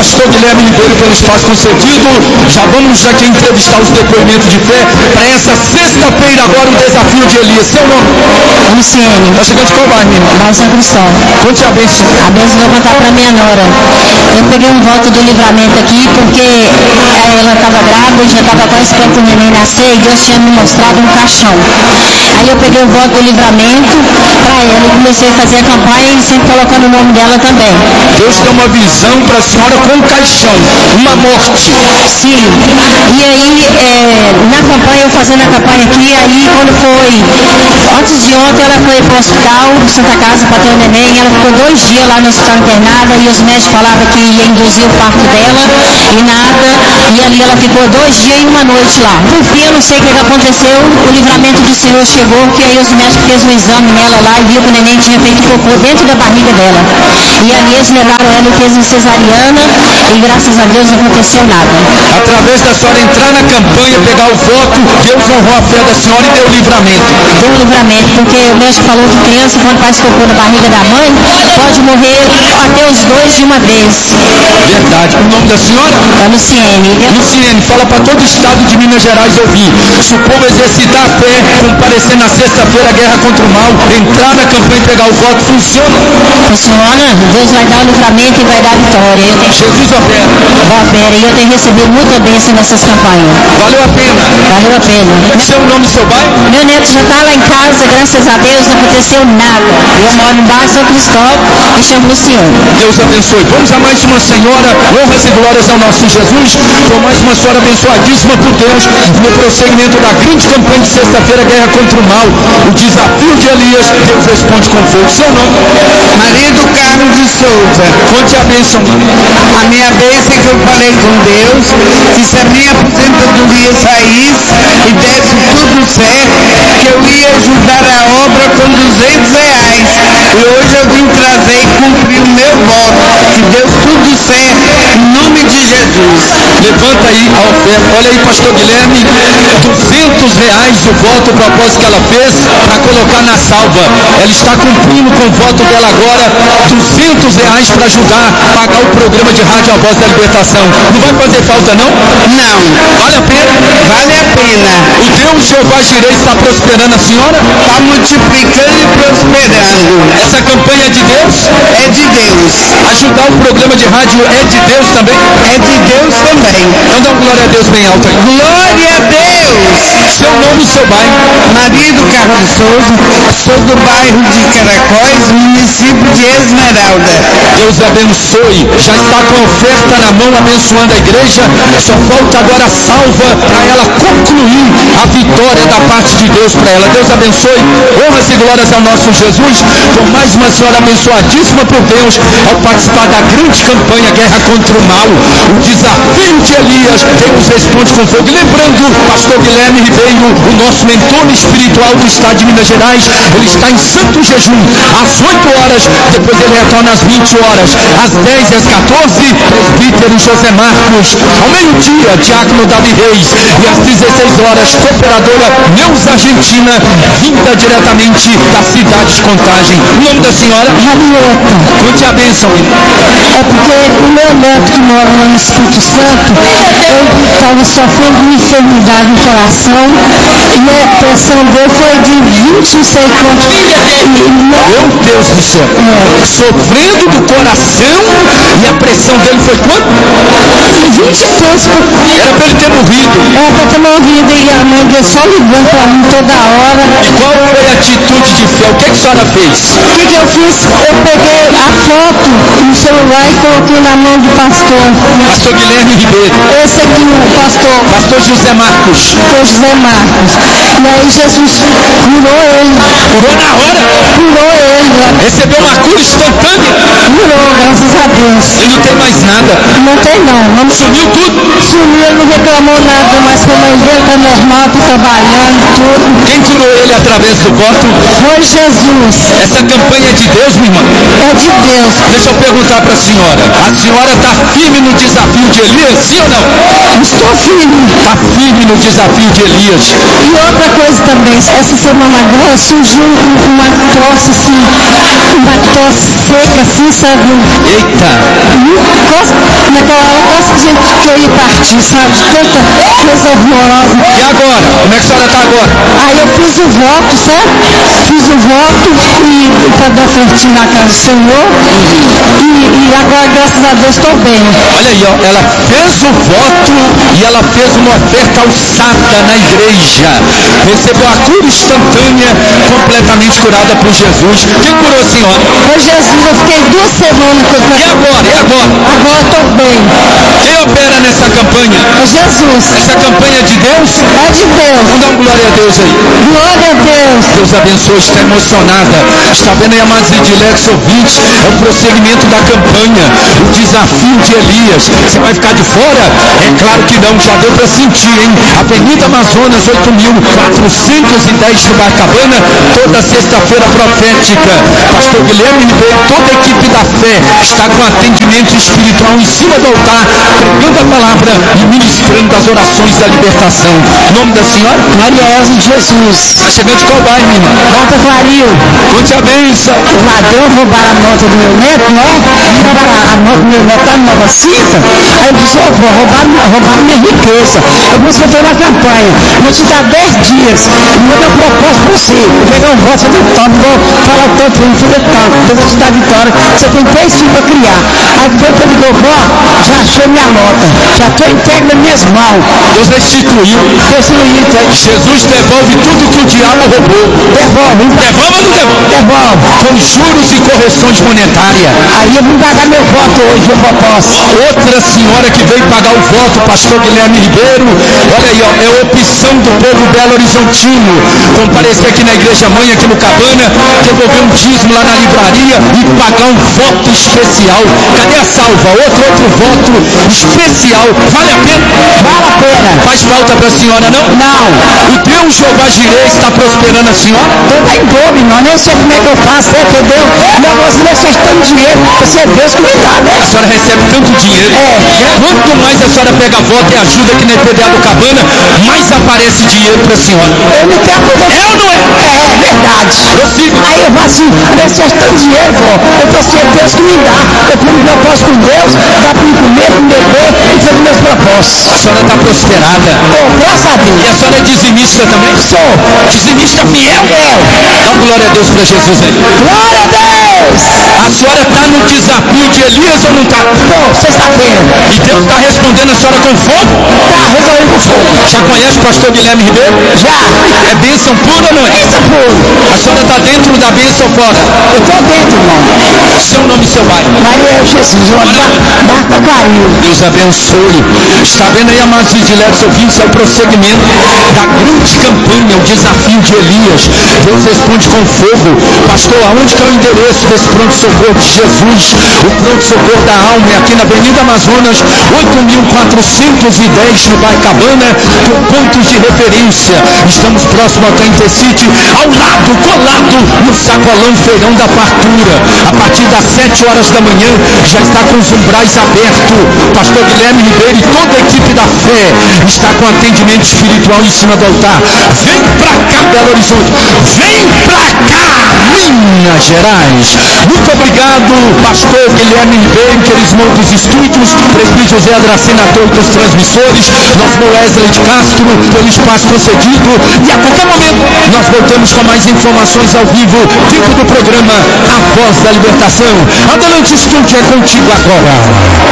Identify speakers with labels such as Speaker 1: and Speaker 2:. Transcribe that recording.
Speaker 1: pastor Guilherme Ribeiro pelo espaço concedido. Já vamos aqui entrevistar os depoimentos de fé para essa sexta-feira agora, o desafio de Elias. Seu nome?
Speaker 2: Luciene.
Speaker 1: Está chegando de qual bairro, menino?
Speaker 2: Bairro São Cristóvão.
Speaker 1: Conte a bênção.
Speaker 2: A bênção eu vou contar para minha nora. Eu peguei um voto do livramento aqui porque ela estava grávida, já estava quase esperando o neném nascer e Deus tinha me mostrado um caixão. Aí eu peguei o voto do livramento para ela e comecei a fazer a campanha e sempre colocando o nome dela também.
Speaker 1: Deus deu uma visão para a senhora com um caixão, uma morte.
Speaker 2: Sim. E aí, na campanha, eu fazendo a campanha aqui, aí quando foi, antes de ontem, ela foi para o hospital, Santa Casa, para ter o neném, ela ficou 2 dias lá no hospital internada e os médicos falavam que ia induzir o parto dela e nada, e ali ela ficou 2 dias e 1 noite lá. Por fim, eu não sei o que aconteceu, o livramento do Senhor chegou, que aí os médicos fez um exame nela lá e viu que o neném tinha feito cocô dentro da barriga dela. E ali eles levaram ela e fez uma cesariana e graças a Deus não aconteceu nada.
Speaker 1: Através da senhora entrar na campanha, pegar o voto, Deus honrou a fé da senhora e deu livramento.
Speaker 2: Deu livramento, porque o médico falou que criança, quando faz cocô na barriga da mãe, pode morrer até os 2 de uma vez.
Speaker 1: Verdade. O nome da senhora?
Speaker 2: É Luciene.
Speaker 1: Luciene, fala para todo o estado de Minas Gerais ouvir. Se o povo exercitar a fé, comparecer na sexta-feira a guerra contra o mal, entrar na campanha e pegar o voto, funciona?
Speaker 2: Funciona. Deus vai dar o livramento e vai dar a vitória.
Speaker 1: Jesus opera.
Speaker 2: Opera. E eu tenho recebido muita bênção nessas campanhas.
Speaker 1: Valeu a pena.
Speaker 2: Valeu a pena.
Speaker 1: Seu nome e seu bairro?
Speaker 2: Meu neto já está lá em casa, graças a Deus, não aconteceu nada. Eu moro no bairro São Cristóvão e chamo Luciano.
Speaker 1: Deus abençoe. Vamos a mais uma senhora, honras e glórias ao nosso Jesus, por mais uma senhora abençoadíssima por Deus, no prosseguimento da grande campanha de sexta-feira, guerra contra o mal, o desafio de Elias, Deus responde com fogo. Seu nome?
Speaker 3: Marido Carlos de Souza.
Speaker 1: Conte a bênção.
Speaker 3: A minha bênção é que eu falei com Deus, que se a minha aposentadoria saísse e desse tudo certo, que eu ia ajudar a obra com R$200. E hoje eu vim trazer e cumprir o meu voto, que deu tudo certo, em nome de Jesus.
Speaker 1: Levanta aí a oferta. Olha aí, pastor Guilherme, R$200 o voto, o propósito que ela fez para colocar na salva. Ela está cumprindo com o voto dela agora, R$200 para ajudar a pagar o programa de rádio A Voz da Libertação. Não vai fazer falta, não?
Speaker 3: Não.
Speaker 1: Vale a pena?
Speaker 3: Vale a pena.
Speaker 1: O Deus Jeová Jireh está prosperando a senhora?
Speaker 3: Está multiplicando e prosperando.
Speaker 1: Essa campanha é de Deus?
Speaker 3: É de Deus.
Speaker 1: Ajudar o programa de rádio é de Deus também?
Speaker 3: É de Deus também.
Speaker 1: Então dá uma glória a Deus bem alta aí.
Speaker 3: Glória a Deus.
Speaker 1: Seu nome e seu bairro?
Speaker 3: Marido Carlos Souza, sou do bairro de Caracóis, município de Esmeralda.
Speaker 1: Deus abençoe. Já está com a oferta na mão, abençoando a igreja. Só falta agora a salva para ela concluir a vitória da parte de Deus para ela. Deus abençoe. Honras e glórias ao nosso Jesus. Por mais uma senhora abençoadíssima por Deus, ao participar da grande campanha Guerra contra o Mal, o desafio de Elias, Deus responde com fogo. Lembrando, pastor Guilherme Ribeiro, o nosso mentor espiritual do estado de Minas Gerais, ele está em santo jejum, às 8 horas, depois ele retorna às 20 horas, às 10 e às 14, presbítero José Marcos, ao meio-dia, diácono Davi Reis, e às 16 horas, cooperadora Neuza Argentina, vinda diretamente da cidade de Contagem. O nome da senhora?
Speaker 2: Rabieta.
Speaker 1: Conte a bênção.
Speaker 2: É porque o meu neto que mora lá no Espírito Santo, ele estava sofrendo de enfermidade no coração e a pressão dele foi de 20 não sei quanto.
Speaker 1: Meu Deus do céu. Sofrendo do coração e a pressão dele foi quanto?
Speaker 2: 20 e poucos.
Speaker 1: Era para ele ter morrido.
Speaker 2: É para ter morrido e a mãe dele só ligando para mim toda hora.
Speaker 1: E qual foi a atitude de fé? O que a senhora fez?
Speaker 2: O que eu fiz? Eu peguei a foto no celular e coloquei na mão do pastor.
Speaker 1: Pastor Guilherme Ribeiro.
Speaker 2: Esse aqui, o pastor.
Speaker 1: Pastor José Marcos.
Speaker 2: Pastor José Marcos. E aí Jesus curou ele.
Speaker 1: Curou na hora?
Speaker 2: Curou ele.
Speaker 1: Recebeu uma cura instantânea?
Speaker 2: Curou, graças a Deus.
Speaker 1: E não tem mais nada.
Speaker 2: Não tem não. Vamos
Speaker 1: Sumiu tudo?
Speaker 2: sumiu, ele não reclamou nada, mas como a igreja está normal, está trabalhando, tudo.
Speaker 1: Quem curou ele através do voto?
Speaker 2: Foi Jesus.
Speaker 1: Essa campanha é de Deus, minha irmã?
Speaker 2: É de Deus.
Speaker 1: Deixa eu perguntar para a senhora está firme no desafio de Elias, sim ou não?
Speaker 2: Estou firme.
Speaker 1: Está firme no desafio de Elias.
Speaker 2: E outra coisa também, essa semana agora surgiu uma tosse assim, uma tosse seca assim, sabe?
Speaker 1: Eita!
Speaker 2: Naquela hora quase que a gente queria partir, sabe? Tanta coisa horrorosa.
Speaker 1: E agora? Como é que a senhora está agora?
Speaker 2: Aí eu fiz o voto, sabe? Fiz o voto e para dar ofertinha na casa do Senhor. E agora, graças a Deus, estou bem.
Speaker 1: Olha aí, ó, ela fez o voto e ela fez uma oferta alçada na igreja. Recebeu a cura instantânea, completamente curada por Jesus. Quem curou a senhora?
Speaker 2: Foi Jesus, eu fiquei 2 semanas com
Speaker 1: E agora? E agora?
Speaker 2: Agora estou bem.
Speaker 1: Quem opera nessa campanha?
Speaker 2: É Jesus.
Speaker 1: Essa campanha é de Deus?
Speaker 2: É de Deus.
Speaker 1: Vamos dar uma glória a Deus aí.
Speaker 2: Glória a Deus.
Speaker 1: Deus abençoe, está emocionada. Está vendo aí, amados diletos ouvintes? É o prosseguimento da campanha, o desafio de Elias. Você vai ficar de fora? É claro que não, já deu para sentir, hein? Avenida Amazonas, 8.410 no Barcabana, toda sexta-feira profética. Pastor Guilherme Ribeiro, toda a equipe da fé está com atendimento espiritual em cima do altar, pregando a palavra e ministrando as orações da libertação. O nome da senhora?
Speaker 2: Maria Elza de Jesus.
Speaker 1: Está chegando de qual bairro, minha irmã?
Speaker 2: Volta Claril.
Speaker 1: Conte a bênção.
Speaker 2: O ladrão roubaram a nota do meu neto, né? Roubaram a nota do meu neto lá no Nova Cinta. Aí eu disse, vou roubar minha riqueza. Eu vou fazer uma campanha. Vou te dar 10 dias. Eu vou dar uma proposta para você. Eu vou pegar um voto, fazer tanto, vou falar tanto, vou fazer tanto. Eu vou te dar vitória. Você tem 3 filhos para criar. Aí depois que eu ligou, vó, já achei minha nota. Já estou entregue nas minhas mãos.
Speaker 1: Deus restituiu. Jesus devolve tudo que o diabo roubou.
Speaker 2: Devolve.
Speaker 1: Devolve ou não devolve?
Speaker 2: Devolve.
Speaker 1: Com juros e correções monetárias.
Speaker 2: Aí eu vou pagar meu voto hoje, eu posso.
Speaker 1: Outra senhora que veio pagar o voto, pastor Guilherme Ribeiro, olha aí, ó, é a opção do povo Belo Horizontino. Comparecer aqui na igreja mãe, aqui no Cabana, devolver um dízimo lá na livraria e pagar um voto especial. Cadê a salva? Outro voto especial. Vale a pena?
Speaker 2: Vale a pena.
Speaker 1: Faz falta para a senhora, não?
Speaker 2: Não.
Speaker 1: O Deus Jeová Jireh está prosperando a senhora?
Speaker 2: Tudo em dobro, irmão. Nem sei como é que eu faço, entendeu? Meu moço necessita tanto dinheiro. Você é Deus que me dá, né?
Speaker 1: A senhora recebe tanto dinheiro. Quanto mais a senhora pega voto e ajuda aqui na EPDA do Cabana, mais aparece dinheiro para a senhora.
Speaker 2: Eu não tenho coisa.
Speaker 1: É ou não é?
Speaker 2: É verdade.
Speaker 1: Prossiga.
Speaker 2: Aí eu falo assim, necessito tanto dinheiro, vó. Eu tô assim, é Deus que me dá. Eu fui no propósito com Deus, dá para me comer, para me beber e fazer meus propósitos.
Speaker 1: A senhora está prosperada.
Speaker 2: Graças a Deus.
Speaker 1: E a senhora é dizimista também?
Speaker 2: Sou.
Speaker 1: Dizimista fiel? Dá uma glória a Deus para Jesus aí.
Speaker 2: Glória a Deus.
Speaker 1: A senhora está no desafio de Elias ou não está?
Speaker 2: Estou, sexta-feira.
Speaker 1: E Deus está respondendo a senhora com fogo?
Speaker 2: Tá, resolvendo com fogo.
Speaker 1: Já conhece o pastor Guilherme Ribeiro?
Speaker 2: Já.
Speaker 1: É bênção pura ou não é?
Speaker 2: Bênção pura.
Speaker 1: A senhora está dentro da bênção ou fora?
Speaker 2: Eu estou dentro, irmão.
Speaker 1: Seu nome e seu bairro.
Speaker 2: Maria Jesus, Marta Claril.
Speaker 1: Deus abençoe. Está vendo aí, amados e diletos ouvintes, é o prosseguimento da grande campanha, o desafio de Elias. Deus responde com fogo. Pastor, aonde que é o endereço desse pronto-socorro de Jesus? O pronto-socorro da alma é aqui na Avenida Amazonas, 8.410 no Barcabana, com pontos de referência. Estamos próximo ao Intercity, ao lado, colado, no sacolão Feirão da Fartura. A partir das 7 horas da manhã, já está com os umbrais abertos. Pastor Guilherme Ribeiro e toda a equipe da fé está com atendimento espiritual em cima do altar. Vem pra cá, Belo Horizonte. Vem pra cá, Minas Gerais. Muito obrigado, pastor Guilherme Ribeiro, que eles montam os estúdios, presbítero José Adracena, ator dos transmissores, nosso Wesley de Castro, pelo espaço concedido. E a qualquer momento, nós voltamos com mais informações ao vivo, dentro do programa A Voz da Libertação. Adelante, estúdio, é contigo agora.